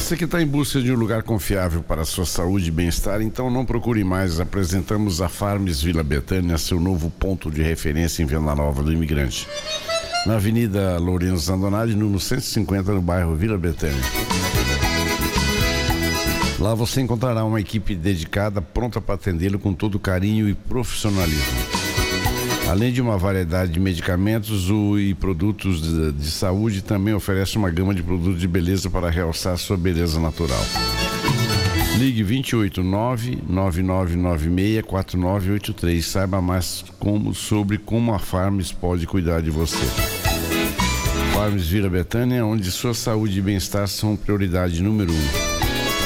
Você que está em busca de um lugar confiável para a sua saúde e bem-estar, então não procure mais. Apresentamos a Farms Vila Betânia, seu novo ponto de referência em Venda Nova do Imigrante. Na Avenida Lourenço Zandonade, número 150, no bairro Vila Betânia. Lá você encontrará uma equipe dedicada, pronta para atendê-lo com todo carinho e profissionalismo. Além de uma variedade de medicamentos e produtos de saúde, também oferece uma gama de produtos de beleza para realçar sua beleza natural. Ligue 289-9996-4983. Saiba mais sobre como a Farms pode cuidar de você. Farms Vila Betânia, onde sua saúde e bem-estar são prioridade número 1.